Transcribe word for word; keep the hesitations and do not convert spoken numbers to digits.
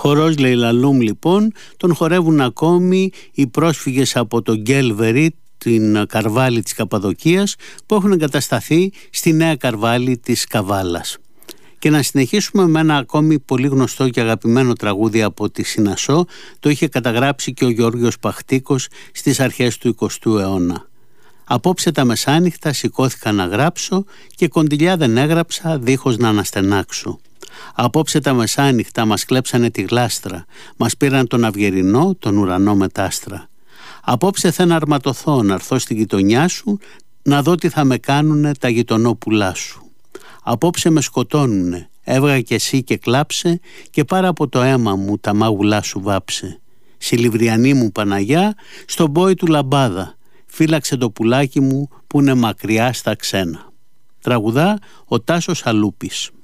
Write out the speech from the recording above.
Χορός Λεϊλαλούμ λοιπόν τον χορεύουν ακόμη οι πρόσφυγες από το Γκέλβερι, την Καρβάλη της Καπαδοκίας, που έχουν εγκατασταθεί στη Νέα Καρβάλη της Καβάλας. Και να συνεχίσουμε με ένα ακόμη πολύ γνωστό και αγαπημένο τραγούδι από τη Συνασσό. Το είχε καταγράψει και ο Γιώργος Παχτίκος στις αρχές του εικοστού αιώνα. Απόψε τα μεσάνυχτα σηκώθηκα να γράψω και κοντιλιά δεν έγραψα δίχως να αναστενάξω. Απόψε τα μεσάνυχτα μας κλέψανε τη γλάστρα, μας πήραν τον αυγερινό, τον ουρανό με τ' άστρα. Απόψε θα να αρματωθώ, να έρθω στη γειτονιά σου, να δω τι θα με κάνουνε τα γειτονόπουλά σου. Απόψε με σκοτώνουνε, έβγα κι εσύ και κλάψε και πάρα από το αίμα μου τα μάγουλά σου βάψε. Σιλιβριανή μου Παναγιά, στον πόη του λαμπάδα, φύλαξε το πουλάκι μου που είναι μακριά στα ξένα. Τραγουδά ο Τάσος Αλούπης.